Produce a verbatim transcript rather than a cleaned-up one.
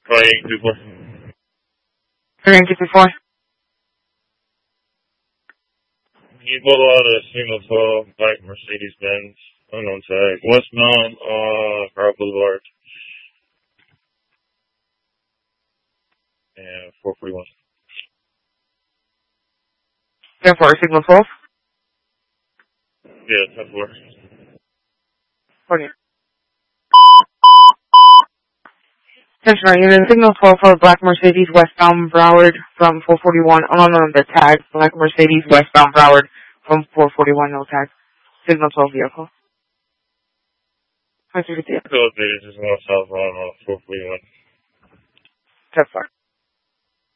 Try eight two four. three eight two four. You pulled out a single twelve black Mercedes Benz, unknown tag, westbound, uh, Carl Boulevard. And four forty-one. ten four, signal twelve. Yeah, ten four. Okay. Attention, are unit signal twelve for black Mercedes westbound Broward from four forty-one. Oh, no, no, the tag. Black Mercedes westbound Broward from four forty-one, no tag. Signal twelve vehicle. How's your vehicle? Go updated, just going southbound on four forty-one. ten four.